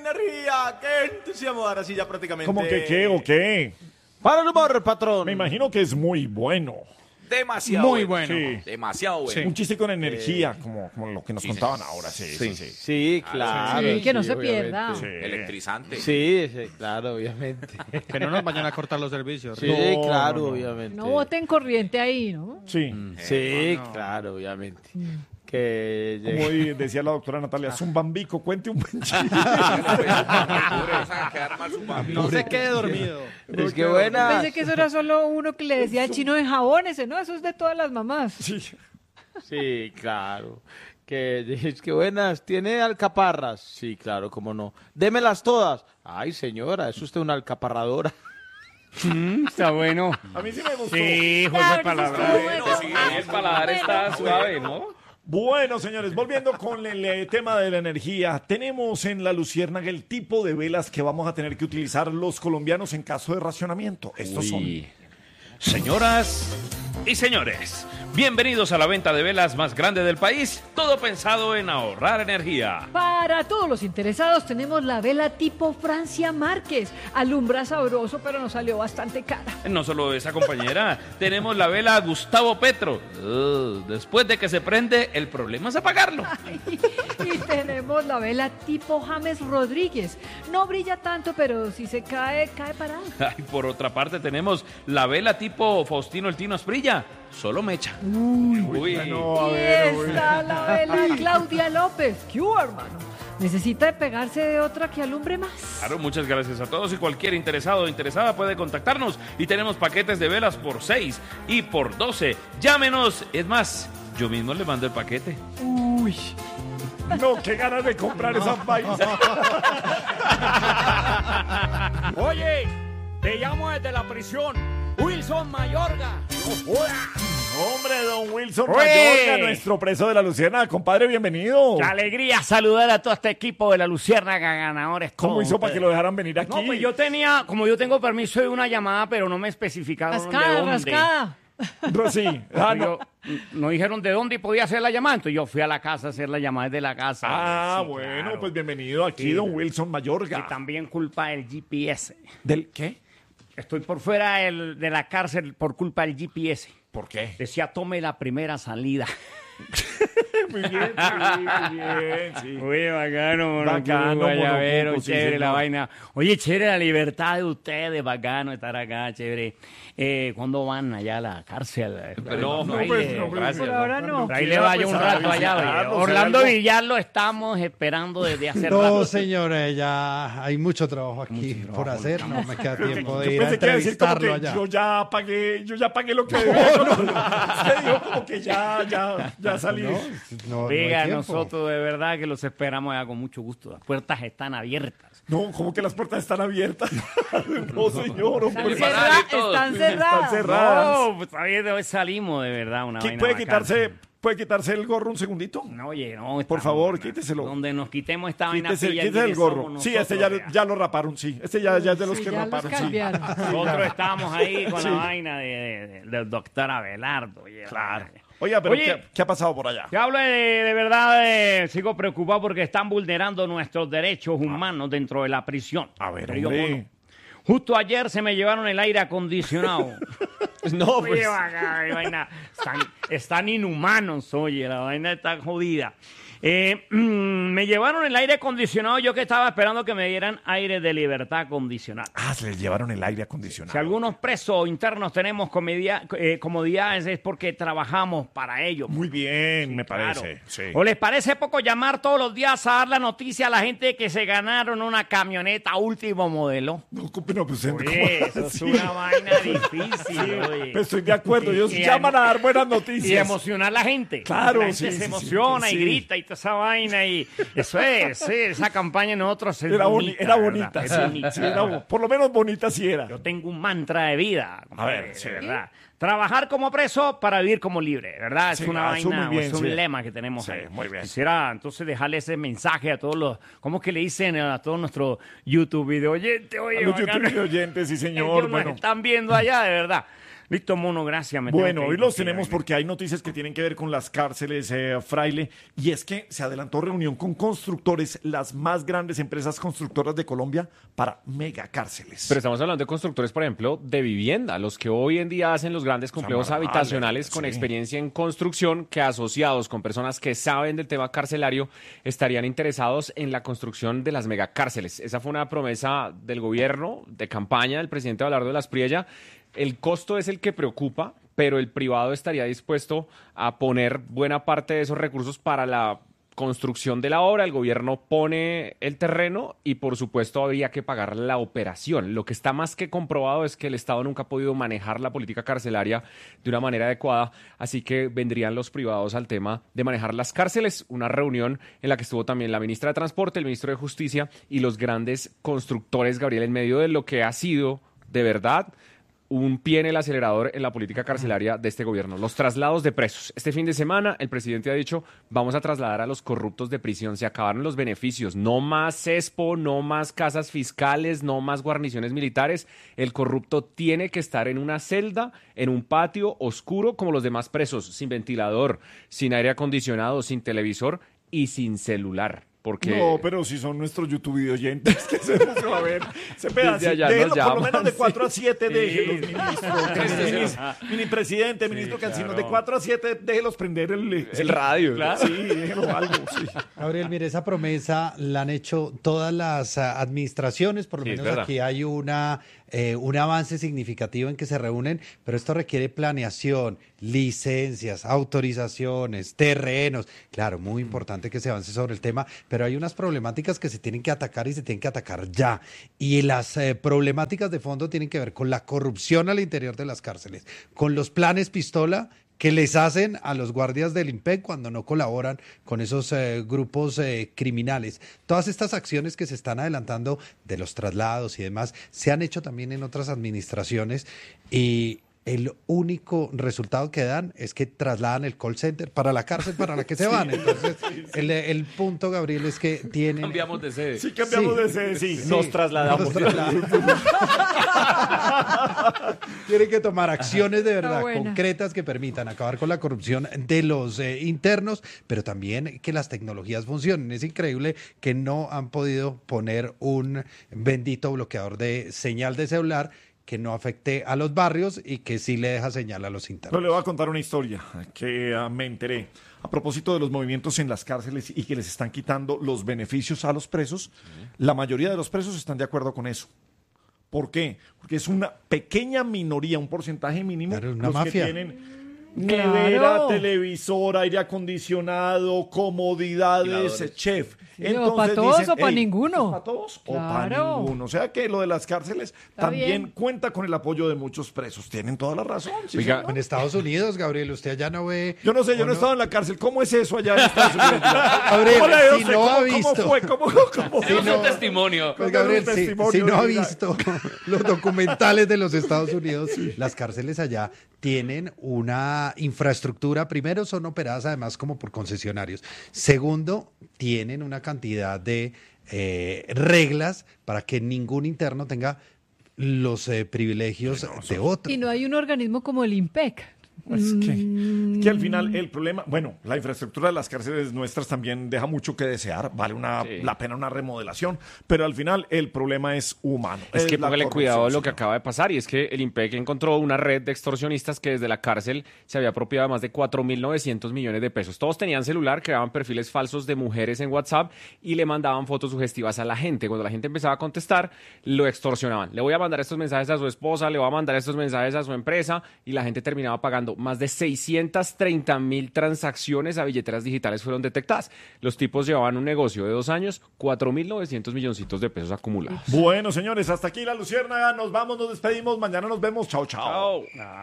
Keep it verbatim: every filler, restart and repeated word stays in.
energía! ¡Qué entusiasmo! Ahora sí, ya prácticamente... ¿Cómo que qué o qué? Para el humor, patrón. Me imagino que es muy bueno. Demasiado Muy bueno. Sí. Demasiado bueno. Un chiste con energía, como, como lo que nos sí, contaban sí. ahora. Sí, Sí, sí, sí. sí, claro. Sí, que no sí, se obviamente. pierda. Sí. Electrizante. Sí, sí, claro, obviamente. Que no nos vayan a cortar los servicios. Sí, No, claro, no, no. obviamente. No boten corriente ahí, ¿no? Sí. Sí, claro, obviamente. Que Como hoy decía la doctora Natalia, Zumbambico, cuente un buen chiste. No se quede dormido. es que buena. Pensé que eso era solo uno que le decía al chino de jabón ese, ¿no? Eso es de todas las mamás. Sí. Sí, claro. Que es que buenas, ¿tiene alcaparras? Sí, claro, cómo no. Démelas todas. Ay, señora, es usted una alcaparradora. Mm, está bueno. A mí sí me gustó. Sí, Claro, José eso Palabra. estuvo bueno. Sí, Ah, el paladar bueno. está suave, ¿no? Bueno, señores, volviendo con el eh, tema de la energía, tenemos en la Luciérnaga el tipo de velas que vamos a tener que utilizar los colombianos en caso de racionamiento. Estos Uy. Señoras y señores, bienvenidos a la venta de velas más grande del país, todo pensado en ahorrar energía. Para todos los interesados tenemos la vela tipo Francia Márquez. Alumbra sabroso, pero nos salió bastante cara. No solo esa compañera, tenemos la vela Gustavo Petro. Uh, después de que se prende, el problema es apagarlo. Y tenemos la vela tipo James Rodríguez. No brilla tanto, pero si se cae, cae parada. Ay, por otra parte tenemos la vela tipo Faustino el Tino Asprilla, solo mecha. Uy, No, a Y ver, uy. está la vela Claudia López. ¿Qué hubo, hermano? ¿Necesita pegarse de otra que alumbre más? Claro, muchas gracias a todos y cualquier interesado o interesada puede contactarnos y tenemos paquetes de velas por seis y por doce. Llámenos, es más, yo mismo le mando el paquete. Uy. No, qué ganas de comprar esas vainas. Oye, te llamo desde la prisión, Wilson Mayorga. Hombre, don Wilson Oye. Mayorga, nuestro preso de la Luciérnaga. Compadre, bienvenido. Qué alegría saludar a todo este equipo de la Luciérnaga ganadores. ¿Cómo todos hizo para que ustedes. lo dejaran venir aquí? No, pues yo tenía, como yo tengo permiso de una llamada, pero no me especificaron de Rascada, dónde. rascada. No, sí. Ah, no. Yo- no dijeron de dónde podía hacer la llamada, entonces yo fui a la casa a hacer la llamada desde la casa. Ah, Sí, bueno, claro. pues bienvenido aquí, Sí. don Wilson Mayorga. Y también culpa del G P S. ¿Del qué? Estoy por fuera del- de la cárcel por culpa del G P S. ¿Por qué? Decía, tome la primera salida. Muy bien, sí, muy bien, sí. Muy bacano, Bacano, monocuco, guayabero, monocuco, sí, chévere señor. la vaina. Oye, chévere la libertad de ustedes, bacano estar acá, chévere. Eh, ¿Cuándo van allá a la cárcel? No, No, ahí pues, le- no, pues, gracias, Por ¿no? ahora no. Por ahí le vaya un Pues, rato ah, allá. oye. claro, Orlando será algo- Villar lo estamos esperando desde hace No, rato. señores, ya hay mucho trabajo aquí por hacer. No me queda tiempo de Yo ir a pensé que iba a decir como entrevistarlo que allá. yo ya pagué, yo ya pagué lo que debía. Se dijo como que ya, ya, ya salí. No, no, no hay Diga, tiempo. nosotros de verdad que los esperamos allá con mucho gusto. Las puertas están abiertas. No, como que las puertas están abiertas. No, señor. Están, hombre. cerra- Preparaditos. están Están cerradas. cerradas. No, pues ahí de hoy salimos de verdad una ¿Qui- vaina ¿Puede bacana. quitarse, ¿Puede quitarse el gorro un segundito? No, oye, no. Por estamos- favor, quíteselo. Donde nos quitemos esta vaina. Quítese, pilla quítese el quiénes gorro. somos Sí, este ya, nosotros, ya lo raparon, sí. Este ya, ya es de los Sí, que ya los raparon, sí. cambiaron. Nosotros estamos ahí con Sí. la vaina de, de- del doctor Abelardo. oye, Claro. vale. Oiga, pero Oye. ¿qué, qué ha pasado por allá? Te hablo de, de verdad, eh, sigo preocupado porque están vulnerando nuestros derechos humanos dentro de la prisión. A ver, Pero yo, hombre. bueno, justo ayer se me llevaron el aire acondicionado. No, Oye, pues. vaga, vaina, están, están inhumanos, oye, la vaina está jodida. Eh, mm, me llevaron el aire acondicionado, yo que estaba esperando que me dieran aire de libertad acondicionado. Ah, se les llevaron el aire Si acondicionado. algunos presos internos tenemos comedia- eh, comodidades es porque trabajamos para ellos. Muy bien, me Claro. parece. Sí. ¿O les parece poco llamar todos los días a dar la noticia a la gente de que se ganaron una camioneta último modelo? No, compa, no, pues, ¿cómo Oye, eso es así? una vaina difícil, oye. Pues estoy de acuerdo, ellos Y- y llaman emo- a dar buenas Y noticias. emocionar a la gente. Claro, la gente sí, se sí, sí, emociona sí. y grita y toda esa vaina. Y eso es, sí, esa campaña en nosotros es Era, boni- bonita. era ¿verdad? bonita, Es sí, bonita. sí, era bo- por lo menos bonita sí era. Yo tengo un mantra de vida, compadre, ver, sí. de verdad. Trabajar como preso para vivir como libre, ¿verdad? Es Sí, una ah, eso vaina, muy bien, es un sí. lema que tenemos Sí, ahí. muy bien. Quisiera entonces dejarle ese mensaje a todos los, ¿cómo es que le dicen a todos nuestros YouTube video oyentes? Oye, A los bacano. YouTube oyentes, sí, Ellos señor. nos Bueno, están viendo allá, de verdad. Listo, mono, gracias. me Bueno, tengo que hoy ir los porque tenemos ya- porque hay noticias que tienen que ver con las cárceles, eh, Fraile, y es que se adelantó reunión con constructores, las más grandes empresas constructoras de Colombia, para megacárceles. Pero estamos hablando de constructores, por ejemplo, de vivienda, los que hoy en día hacen los grandes complejos Marmale, habitacionales con sí. experiencia en construcción, que asociados con personas que saben del tema carcelario, estarían interesados en la construcción de las megacárceles. Esa fue una promesa del gobierno, de campaña del presidente Abelardo de las Priella. El costo es el que preocupa, pero el privado estaría dispuesto a poner buena parte de esos recursos para la construcción de la obra. El gobierno pone el terreno y, por supuesto, habría que pagar la operación. Lo que está más que comprobado es que el Estado nunca ha podido manejar la política carcelaria de una manera adecuada, así que vendrían los privados al tema de manejar las cárceles. Una reunión en la que estuvo también la ministra de Transporte, el ministro de Justicia y los grandes constructores, Gabriel, en medio de lo que ha sido, de verdad, un pie en el acelerador en la política carcelaria de este gobierno. Los traslados de presos. Este fin de semana el presidente ha dicho, vamos a trasladar a los corruptos de prisión. Se acabaron los beneficios. No más CESPO, no más casas fiscales, no más guarniciones militares. El corrupto tiene que estar en una celda, en un patio oscuro como los demás presos, sin ventilador, sin aire acondicionado, sin televisor y sin celular. Porque No, pero si son nuestros YouTube oyentes, que se nos va a ver. Se pega Desde así, allá déjelo, nos por lo llaman, menos de sí. cuatro a siete, déjelos, ministro. Este Minis- Mini presidente, ministro Cancino, de cuatro a siete, déjelos prender el, el radio. Sí, déjelo algo, sí. Gabriel, mire, esa promesa la han hecho todas las ah, administraciones, por lo Sí, es menos verdad. aquí hay una, eh, un avance significativo en que se reúnen, pero esto requiere planeación, licencias, autorizaciones, terrenos. Claro, muy importante que se avance sobre el tema, pero hay unas problemáticas que se tienen que atacar y se tienen que atacar ya. Y las eh, problemáticas de fondo tienen que ver con la corrupción al interior de las cárceles, con los planes pistola que les hacen a los guardias del IMPEC cuando no colaboran con esos eh, grupos eh, criminales. Todas estas acciones que se están adelantando de los traslados y demás se han hecho también en otras administraciones y el único resultado que dan es que trasladan el call center para la cárcel para la que se van. Entonces, el, el punto, Gabriel, es que tienen... Cambiamos de sede. Sí, cambiamos Sí. de sede, sí. Nos trasladamos. Nos trasladamos. Tienen que tomar acciones de verdad Está buena. concretas que permitan acabar con la corrupción de los eh, internos, pero también que las tecnologías funcionen. Es increíble que no han podido poner un bendito bloqueador de señal de celular que no afecte a los barrios y que sí le deja señal a los No, internos. le voy a contar una historia que ah, me enteré. A propósito de los movimientos en las cárceles y que les están quitando los beneficios a los presos, la mayoría de los presos están de acuerdo con eso. ¿Por qué? Porque es una pequeña minoría, un porcentaje mínimo, Claro, una los mafia. que tienen Claro. nevera, televisor, aire acondicionado, comodidades, eh, chef. Sí, o pa' todos o pa' "Ey, ninguno". ¿para todos o para Claro. ninguno? O sea que lo de las cárceles Está también bien. cuenta con el apoyo de muchos presos. Tienen toda la razón. sí, Oiga, señor. En Estados Unidos, Gabriel, usted allá no ve... Yo no sé, yo ¿o no he estado en la cárcel. ¿Cómo es eso allá en Estados Unidos? Gabriel, ¿Cómo le- si sé, no cómo- ha ¿Cómo visto- fue? ¿Cómo, cómo fue? Tenemos un testimonio. Pues Contar un Gabriel, si, testimonio, si no ha diga. visto los documentales de los Estados Unidos, las cárceles allá tienen una infraestructura, primero son operadas además como por concesionarios, segundo, tienen una cantidad de eh, reglas para que ningún interno tenga los eh, privilegios de otro. Y no hay un organismo como el IMPEC. Es que, que al final el problema, bueno, la infraestructura de las cárceles nuestras también deja mucho que desear, vale una, Sí. la pena una remodelación, pero al final el problema es humano. Es que la póngale corrupción, cuidado a lo que señor. acaba de pasar, y es que el IMPEC encontró una red de extorsionistas que desde la cárcel se había apropiado de más de cuatro mil novecientos millones de pesos. Todos tenían celular, creaban perfiles falsos de mujeres en WhatsApp y le mandaban fotos sugestivas a la gente. Cuando la gente empezaba a contestar, lo extorsionaban. Le voy a mandar estos mensajes a su esposa, le voy a mandar estos mensajes a su empresa, y la gente terminaba pagando. Más de seiscientas treinta mil transacciones a billeteras digitales fueron detectadas. Los tipos llevaban un negocio de dos años, cuatro mil novecientos milloncitos de pesos acumulados. Bueno, señores, hasta aquí la Luciérnaga. Nos vamos, nos despedimos. Mañana nos vemos. Chao, chao. Chao.